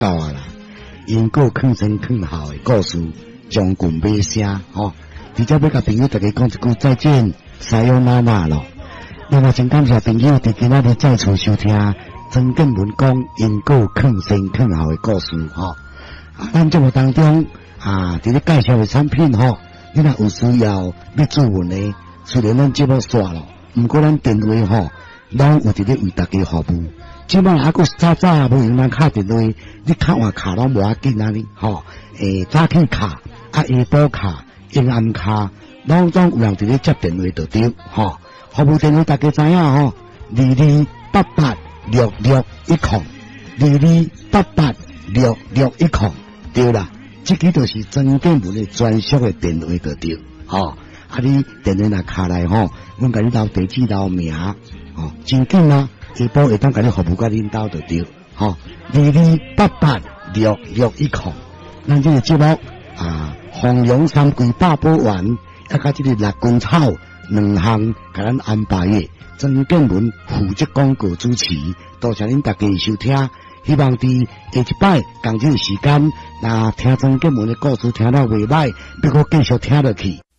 到啊啦，因果坑前坑后的故事，将近尾声吼。直接要甲朋友大家讲一句再见，撒由那拉咯。另外，真感谢朋友伫今仔日再次收听曾建文讲因果坑前坑后的故事吼。咱节目当中伫咧介绍的产品吼，你若有需要要注文的，虽然咱节目煞咯，毋过咱电话吼，拢有伫咧为大家服务。即摆还佫早无用咱敲电话，你敲换卡拢无要紧啊你吼。早起卡下晡卡。阴暗卡，拢总有人伫咧接电话就对，吼。服务电话大家知影吼，2288606102288661对啦，这个就是曾建文的专属的电话就对，吼。你电话若卡来吼，阮甲你留地址留名，吼，真紧啊，下晡会当甲你服务甲恁兜就对，吼。2288606102，咱这个节目弘扬3季八宝丸，甲这个六根草2项，甲咱安排的曾建文负责广告主持，多谢恁大家收听。希望伫下一摆同这个时间，听曾建文的故事听了袂歹，要搁继续听落去。